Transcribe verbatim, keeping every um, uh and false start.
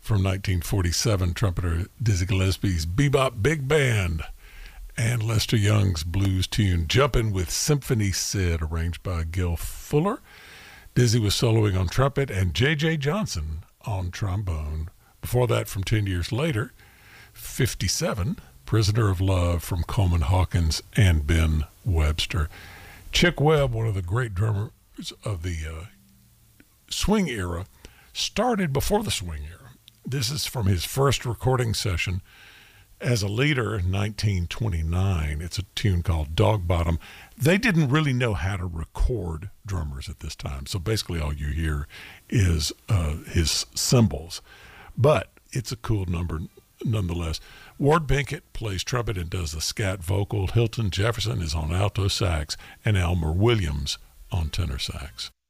from nineteen forty-seven, trumpeter Dizzy Gillespie's Bebop Big Band, and Lester Young's blues tune Jumpin' with Symphony Sid, arranged by Gil Fuller. Dizzy was soloing on trumpet and J J Johnson on trombone. Before that, from ten years later, fifty-seven, Prisoner of Love from Coleman Hawkins and Ben Webster. Chick Webb, one of the great drummers of the uh, swing era, started before the swing era. This is from his first recording session as a leader in nineteen twenty-nine. It's a tune called Dog Bottom. They didn't really know how to record drummers at this time, so basically all you hear is uh, his cymbals. But it's a cool number nonetheless. Ward Pinkett plays trumpet and does the scat vocal. Hilton Jefferson is on alto sax, and Elmer Williams on tenor sax.